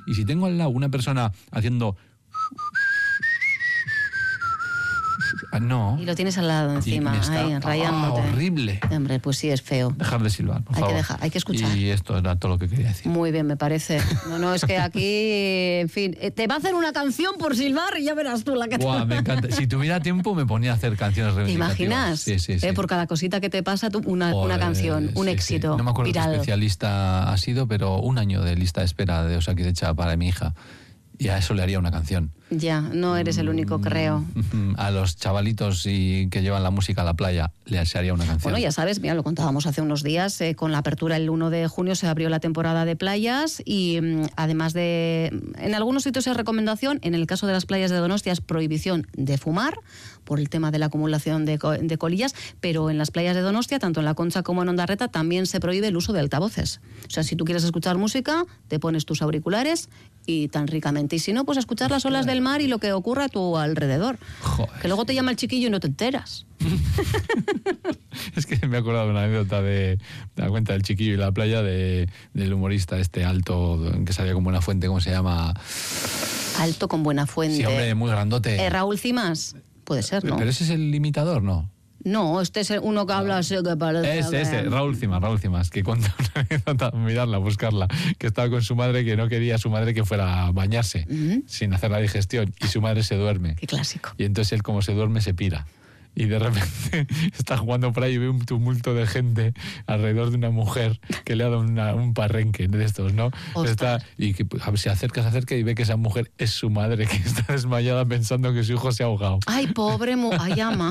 Y si tengo al lado una persona haciendo... No. Y lo tienes al lado encima, ahí, rayándote. Horrible. Hombre, pues sí, es feo. Dejar de silbar, por favor. Hay que escuchar. Y esto era todo lo que quería decir. Muy bien, me parece. No, es que aquí, en fin, te va a hacer una canción por silbar y ya verás tú la que Buah, me encanta. Si tuviera tiempo me ponía a hacer canciones reivindicativas. ¿Te imaginas? Sí. Por cada cosita que te pasa, tú, una canción, un éxito. No me acuerdo viral. qué especialista ha sido, pero 1 año de lista de espera de Osakidetza para mi hija. Y a eso le haría una canción. Ya, no eres el único, creo. A los chavalitos que llevan la música a la playa le haría una canción. Bueno, ya sabes, mira, lo contábamos hace unos días, con la apertura el 1 de junio se abrió la temporada de playas y además de... En algunos sitios es recomendación, en el caso de las playas de Donostia es prohibición de fumar por el tema de la acumulación de colillas, pero en las playas de Donostia, tanto en La Concha como en Ondarreta, también se prohíbe el uso de altavoces. O sea, si tú quieres escuchar música, te pones tus auriculares y tan ricamente. Y si no, pues escuchar las olas del mar y lo que ocurra a tu alrededor. Joder. Que luego te llama el chiquillo y no te enteras. Es que me he acordado de una anécdota de la cuenta del chiquillo y la playa del humorista alto que salía con Buena Fuente, ¿cómo se llama? Alto con Buena Fuente. Sí, hombre, muy grandote. Raúl Cimas. Puede ser, ¿no? Pero ese es el imitador, ¿no? No, este es uno que habla así que parece... Raúl Cimas, que cuenta una anécdota, mirarla, buscarla, que estaba con su madre, que no quería a su madre que fuera a bañarse sin hacer la digestión, y su madre se duerme. Qué clásico. Y entonces él, como se duerme, se pira. Y de repente está jugando por ahí y ve un tumulto de gente alrededor de una mujer que le ha dado un parrenque de estos, ¿no? Y que se acerca y ve que esa mujer es su madre, que está desmayada pensando que su hijo se ha ahogado. Ay, pobre ay, ama.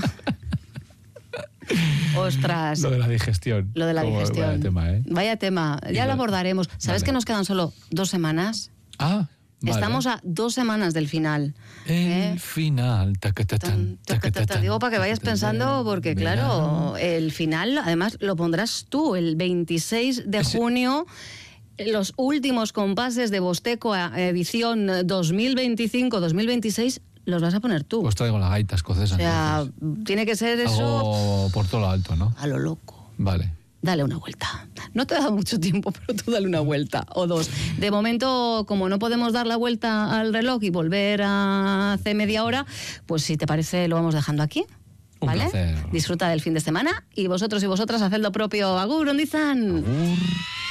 Ostras. Lo de la digestión. Vaya tema, ¿eh? Vaya tema. Ya lo abordaremos. ¿Sabes que nos quedan solo 2 semanas? Ah, vale. Estamos a 2 semanas del final. El final. Digo para que vayas pensando, porque claro, el final, además, lo pondrás tú el 26 de junio. Los últimos compases de Bosteco edición 2025-2026 los vas a poner tú. Pues traigo la gaita escocesa. O sea, tiene que ser eso... Algo por todo lo alto, ¿no? A lo loco. Vale. Dale una vuelta. No te da mucho tiempo, pero tú dale una vuelta o 2. De momento, como no podemos dar la vuelta al reloj y volver a hace media hora, pues si te parece lo vamos dejando aquí. ¿Vale? Un placer. Disfruta del fin de semana y vosotros y vosotras haced lo propio. Agur, ondizan. Agur.